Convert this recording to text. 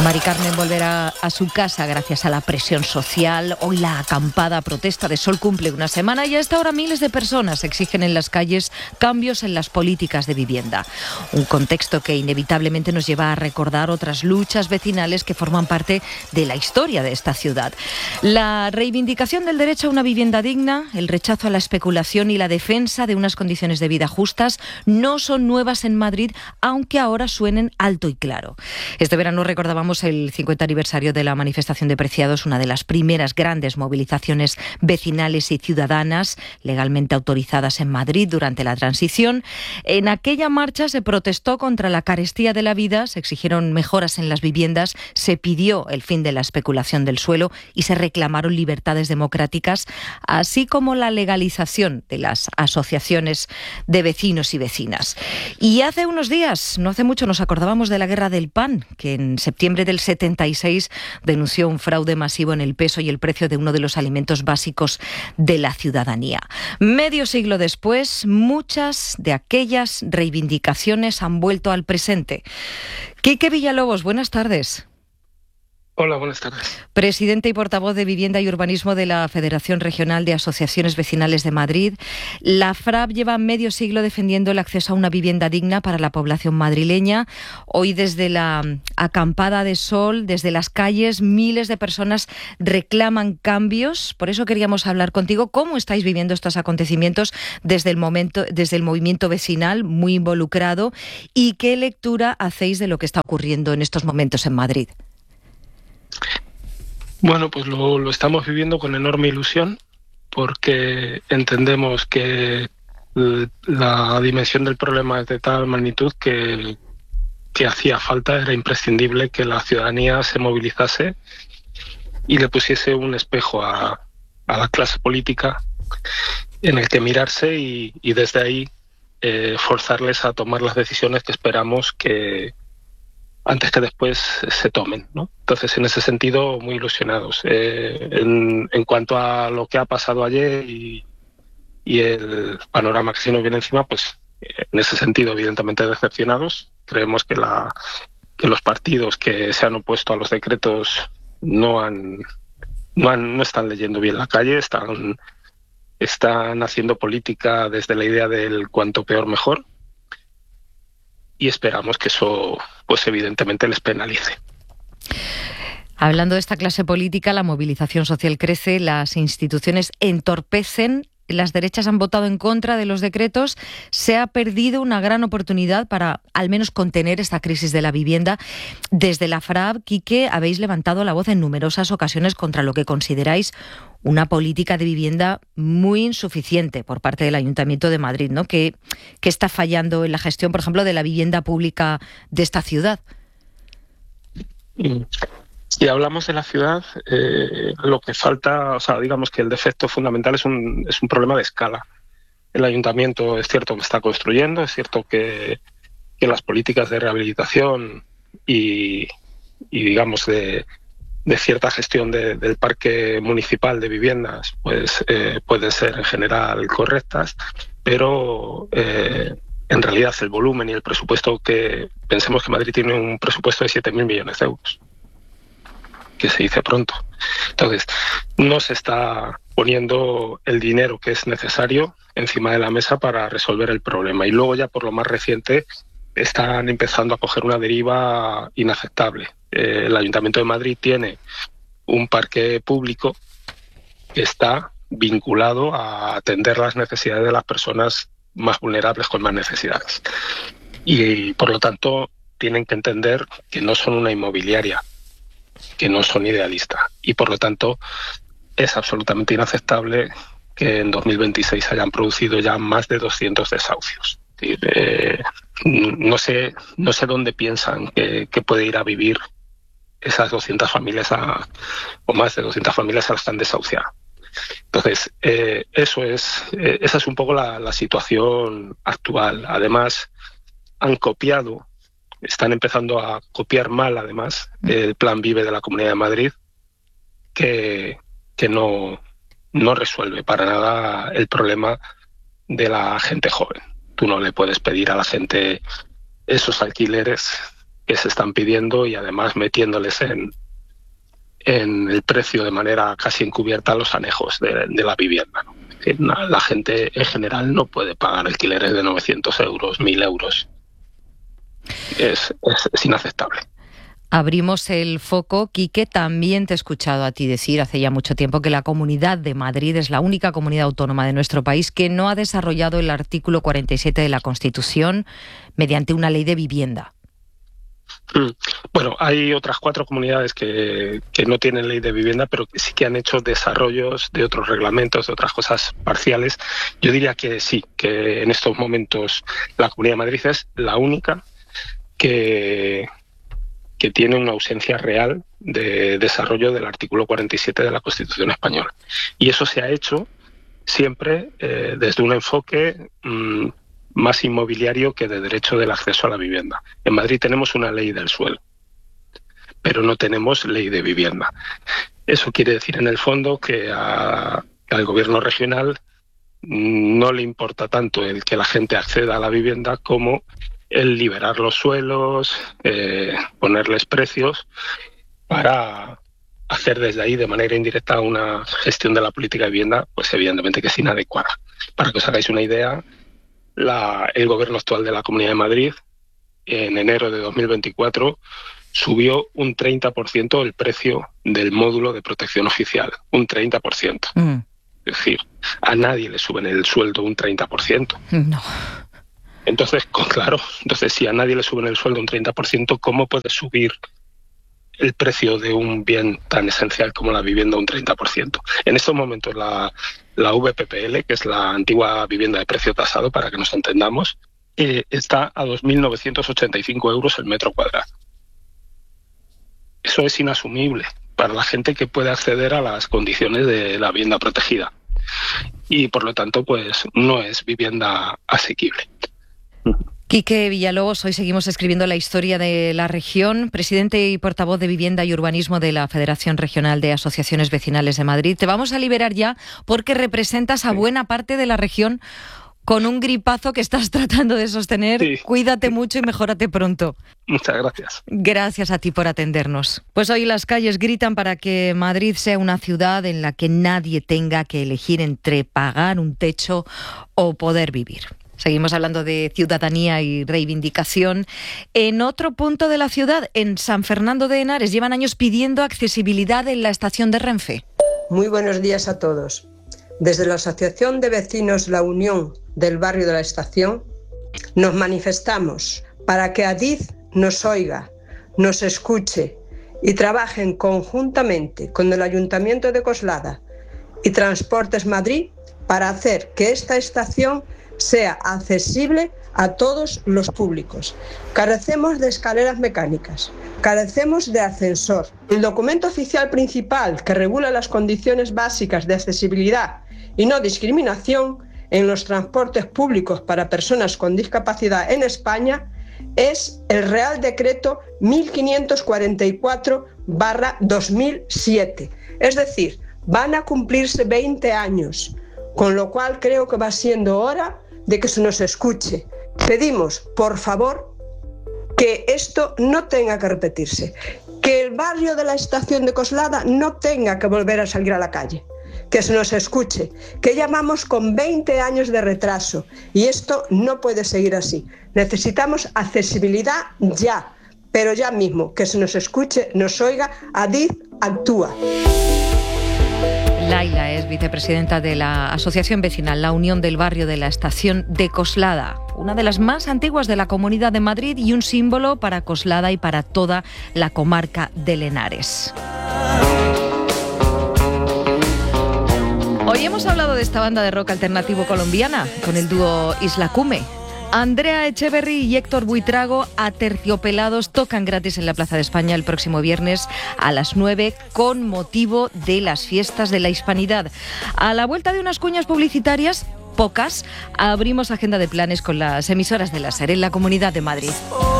Mari Carmen volverá a su casa gracias a la presión social. Hoy la acampada protesta de Sol cumple una semana y a esta hora miles de personas exigen en las calles cambios en las políticas de vivienda. Un contexto que inevitablemente nos lleva a recordar otras luchas vecinales que forman parte de la historia de esta ciudad. La reivindicación del derecho a una vivienda digna, el rechazo a la especulación y la defensa de unas condiciones de vida justas no son nuevas en Madrid, aunque ahora suenen alto y claro. Este verano recordábamos el 50 aniversario de la manifestación de Preciados, una de las primeras grandes movilizaciones vecinales y ciudadanas legalmente autorizadas en Madrid durante la transición. En aquella marcha se protestó contra la carestía de la vida, se exigieron mejoras en las viviendas, se pidió el fin de la especulación del suelo y se reclamaron libertades democráticas, así como la legalización de las asociaciones de vecinos y vecinas. Y hace unos días, no hace mucho, nos acordábamos de la guerra del pan, que en septiembre del 76 denunció un fraude masivo en el peso y el precio de uno de los alimentos básicos de la ciudadanía. Medio siglo después, muchas de aquellas reivindicaciones han vuelto al presente. Quique Villalobos, buenas tardes. Hola, buenas tardes. Presidente y portavoz de Vivienda y Urbanismo de la Federación Regional de Asociaciones Vecinales de Madrid. La FRAP lleva medio siglo defendiendo el acceso a una vivienda digna para la población madrileña. Hoy, desde la acampada de Sol, desde las calles, miles de personas reclaman cambios. Por eso queríamos hablar contigo. ¿Cómo estáis viviendo estos acontecimientos desde el movimiento vecinal, muy involucrado? ¿Y qué lectura hacéis de lo que está ocurriendo en estos momentos en Madrid? Bueno, pues lo estamos viviendo con enorme ilusión porque entendemos que la dimensión del problema es de tal magnitud que hacía falta, era imprescindible que la ciudadanía se movilizase y le pusiese un espejo a la clase política en el que mirarse y desde ahí forzarles a tomar las decisiones que esperamos que antes que después se tomen, ¿no? Entonces, en ese sentido, muy ilusionados. En cuanto a lo que ha pasado ayer y el panorama que se nos viene encima, pues en ese sentido, evidentemente decepcionados. Creemos que los partidos que se han opuesto a los decretos no están leyendo bien la calle, están haciendo política desde la idea del cuanto peor mejor. Y esperamos que eso, pues evidentemente, les penalice. Hablando de esta clase política, la movilización social crece, las instituciones entorpecen, las derechas han votado en contra de los decretos, se ha perdido una gran oportunidad para al menos contener esta crisis de la vivienda. Desde la FRAP, Quique, habéis levantado la voz en numerosas ocasiones contra lo que consideráis una política de vivienda muy insuficiente por parte del Ayuntamiento de Madrid, ¿no? Que está fallando en la gestión, por ejemplo, de la vivienda pública de esta ciudad. Si hablamos de la ciudad, lo que falta, o sea, digamos que el defecto fundamental es un problema de escala. El Ayuntamiento es cierto que está construyendo, es cierto que las políticas de rehabilitación y digamos de cierta gestión del parque municipal de viviendas pues pueden ser en general correctas, pero en realidad el volumen y el presupuesto que pensemos que Madrid tiene un presupuesto de 7.000 millones de euros, que se dice pronto. Entonces, no se está poniendo el dinero que es necesario encima de la mesa para resolver el problema. Y luego ya por lo más reciente están empezando a coger una deriva inaceptable. El Ayuntamiento de Madrid tiene un parque público que está vinculado a atender las necesidades de las personas más vulnerables con más necesidades. Y por lo tanto tienen que entender que no son una inmobiliaria, que no son idealistas. Y por lo tanto es absolutamente inaceptable que en 2026 hayan producido ya más de 200 desahucios. No sé dónde piensan que puede ir a vivir esas 200 familias o más de 200 familias a las que han desahuciado. Entonces, esa es un poco la situación actual. Además, están empezando a copiar mal, además, el Plan Vive de la Comunidad de Madrid, que no resuelve para nada el problema de la gente joven. Tú no le puedes pedir a la gente esos alquileres que se están pidiendo y además metiéndoles en el precio de manera casi encubierta los anejos de la vivienda, ¿no? Es decir, la gente en general no puede pagar alquileres de 900 euros, 1.000 euros. Es inaceptable. Abrimos el foco. Quique, también te he escuchado a ti decir hace ya mucho tiempo que la Comunidad de Madrid es la única comunidad autónoma de nuestro país que no ha desarrollado el artículo 47 de la Constitución mediante una ley de vivienda. Bueno, hay otras 4 comunidades que no tienen ley de vivienda, pero que sí que han hecho desarrollos de otros reglamentos, de otras cosas parciales. Yo diría que sí, que en estos momentos la Comunidad de Madrid es la única que tiene una ausencia real de desarrollo del artículo 47 de la Constitución española. Y eso se ha hecho siempre desde un enfoque más inmobiliario que de derecho del acceso a la vivienda. En Madrid tenemos una ley del suelo, pero no tenemos ley de vivienda. Eso quiere decir, en el fondo, que al gobierno regional no le importa tanto el que la gente acceda a la vivienda como el liberar los suelos, ponerles precios para hacer desde ahí de manera indirecta una gestión de la política de vivienda, pues evidentemente que es inadecuada. Para que os hagáis una idea, el gobierno actual de la Comunidad de Madrid en enero de 2024 subió un 30% el precio del módulo de protección oficial, un 30%. Es decir, a nadie le suben el sueldo un 30%. No. Entonces, claro, si a nadie le suben el sueldo un 30%, ¿cómo puede subir el precio de un bien tan esencial como la vivienda un 30%? En estos momentos la VPPL, que es la antigua vivienda de precio tasado, para que nos entendamos, está a 2.985 euros el metro cuadrado. Eso es inasumible para la gente que puede acceder a las condiciones de la vivienda protegida. Y por lo tanto, pues no es vivienda asequible. Quique Villalobos, hoy seguimos escribiendo la historia de la región, presidente y portavoz de Vivienda y Urbanismo de la Federación Regional de Asociaciones Vecinales de Madrid. Te vamos a liberar ya porque representas a buena parte de la región con un gripazo que estás tratando de sostener. Sí. Cuídate mucho y mejórate pronto. Muchas gracias. Gracias a ti por atendernos. Pues hoy las calles gritan para que Madrid sea una ciudad en la que nadie tenga que elegir entre pagar un techo o poder vivir. Seguimos hablando de ciudadanía y reivindicación. En otro punto de la ciudad, en San Fernando de Henares, llevan años pidiendo accesibilidad en la estación de Renfe. Muy buenos días a todos. Desde la Asociación de Vecinos La Unión del Barrio de la Estación, nos manifestamos para que Adif nos oiga, nos escuche y trabajen conjuntamente con el Ayuntamiento de Coslada y Transportes Madrid para hacer que esta estación sea accesible a todos los públicos. Carecemos de escaleras mecánicas, carecemos de ascensor. El documento oficial principal que regula las condiciones básicas de accesibilidad y no discriminación en los transportes públicos para personas con discapacidad en España es el Real Decreto 1544/2007. Es decir, van a cumplirse 20 años, con lo cual creo que va siendo hora de que se nos escuche. Pedimos, por favor, que esto no tenga que repetirse, que el barrio de la estación de Coslada no tenga que volver a salir a la calle, que se nos escuche, que llamamos con 20 años de retraso y esto no puede seguir así. Necesitamos accesibilidad ya, pero ya mismo, que se nos escuche, nos oiga. Adif actúa. Laila es vicepresidenta de la Asociación Vecinal La Unión del Barrio de la Estación de Coslada, una de las más antiguas de la Comunidad de Madrid y un símbolo para Coslada y para toda la comarca de Henares. Hoy hemos hablado de esta banda de rock alternativo colombiana con el dúo Isla Cume. Andrea Echeverry y Héctor Buitrago, Aterciopelados, tocan gratis en la Plaza de España el próximo viernes a las 9 con motivo de las fiestas de la Hispanidad. A la vuelta de unas cuñas publicitarias, pocas, abrimos agenda de planes con las emisoras de la SER en la Comunidad de Madrid.